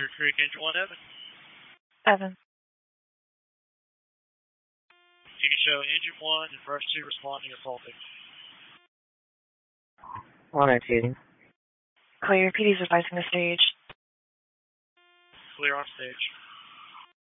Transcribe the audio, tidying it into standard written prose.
Creek, Engine 1, Evan. Evan. You can show Engine 1 and first 2 responding at faulting. 102. Clear, PD's advising the stage. Clear on stage.